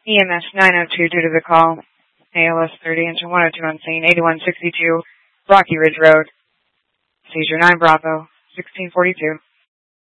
EMS 902 due to the call. ALS 30 engine 102 on scene, 8162 Rocky Ridge Road. Seizure 9 Bravo, 1642.